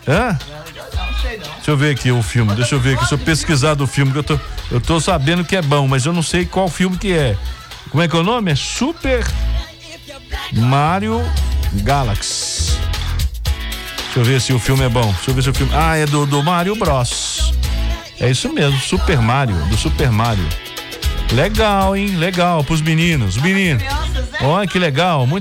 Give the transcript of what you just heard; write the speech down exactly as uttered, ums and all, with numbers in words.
Hã? Deixa eu ver aqui o filme, deixa eu ver aqui, deixa eu pesquisar do filme, que eu tô, eu tô sabendo que é bom, mas eu não sei qual filme que é. Como é que é o nome? É Super Mario Galaxy. Deixa eu ver se o filme é bom, deixa eu ver se o filme... Ah, é do, do Mario Bros. É isso mesmo, Super Mario, do Super Mario. Legal, hein? Legal, pros meninos, meninos. Olha que legal, muito